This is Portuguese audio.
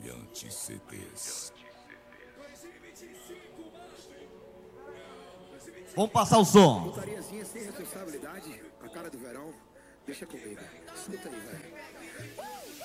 Brilhante CDs. Vamos passar o som. Putariazinha sem responsabilidade, a cara do verão, deixa comigo. Escuta aí, velho.